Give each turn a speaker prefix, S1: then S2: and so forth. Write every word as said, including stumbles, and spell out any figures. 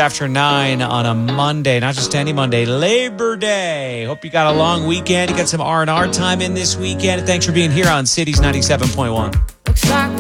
S1: after nine on a Monday, not just any Monday, Labor Day. Hope you got a long weekend. You got some R and R time in this weekend. Thanks for being here on Cities ninety-seven point one.
S2: Looks like